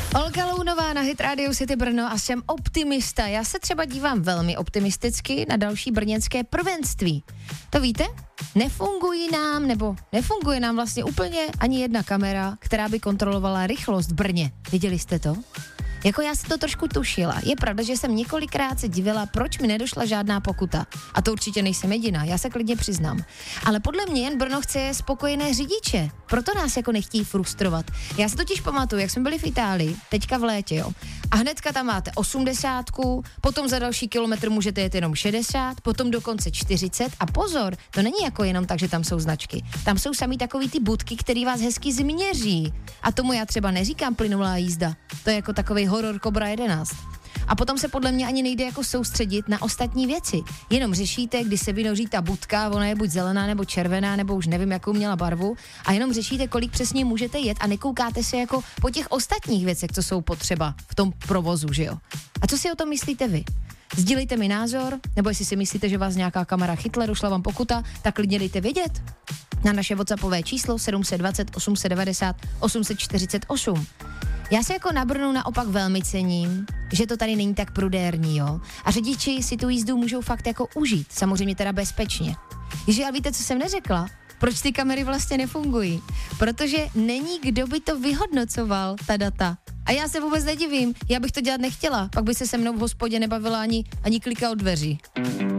Olga Lounová na Hit Radio City Brno a jsem optimista. Já se třeba dívám velmi optimisticky na další brněnské prvenství. To víte? Nefunguje nám vlastně úplně ani jedna kamera, která by kontrolovala rychlost v Brně. Viděli jste to? Jako já si to trošku tušila. Je pravda, že jsem několikrát se divila, proč mi nedošla žádná pokuta. A to určitě nejsem jediná, já se klidně přiznám. Ale podle mě jen Brno chce spokojené řidiče. Proto nás jako nechtějí frustrovat. Já si totiž pamatuju, jak jsme byli v Itálii, teďka v létě, jo. A hnedka tam máte 80, potom za další kilometr můžete jet jenom 60, potom dokonce 40 a pozor, to není jako jenom tak, že tam jsou značky. Tam jsou samý takový ty budky, který vás hezky změří. A tomu já třeba neříkám plynulá jízda. To je jako takový horor Cobra 11. A potom se podle mě ani nejde jako soustředit na ostatní věci. Jenom řešíte, kdy se vynoří ta budka, ona je buď zelená nebo červená, nebo už nevím, jakou měla barvu, a jenom řešíte, kolik přesně můžete jet a nekoukáte se jako po těch ostatních věcech, co jsou potřeba v tom provozu, že jo? A co si o tom myslíte vy? Sdílejte mi názor, nebo jestli si myslíte, že vás nějaká kamera chytla, došla vám pokuta, tak klidně dejte vědět. Na naše WhatsAppové číslo 720 890 848. Já se jako na Brnu naopak velmi cením, že to tady není tak prudérní, jo. A řidiči si tu jízdu můžou fakt jako užít, samozřejmě teda bezpečně. Ježi, ale víte, co jsem neřekla? Proč ty kamery vlastně nefungují? Protože není kdo by to vyhodnocoval, ta data. A já se vůbec nedivím, já bych to dělat nechtěla, pak by se mnou v hospodě nebavila ani klika od dveří.